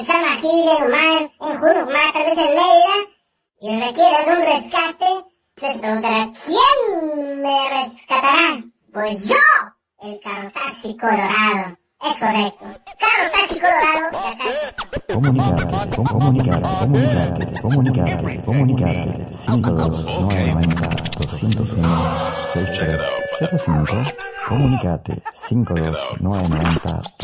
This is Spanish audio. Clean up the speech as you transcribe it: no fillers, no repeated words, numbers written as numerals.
San Magil, en Humán, en Junucmá, tal vez en Mérida, y requiere de un rescate, usted se preguntará, ¿quién me rescatará? Pues yo, el carro taxi colorado. Es correcto. Carro taxi colorado y acá. Comunicate. 52-990-201-6305. Comunicate 52-990